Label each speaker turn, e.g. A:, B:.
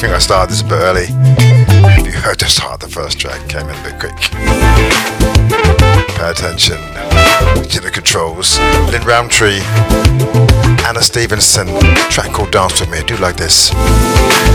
A: think I started this a bit early. If you heard the start, the first track came in a bit quick. Pay attention to the controls. Lynn Roundtree, Anna Stevenson, track called Dance With Me. I do like this.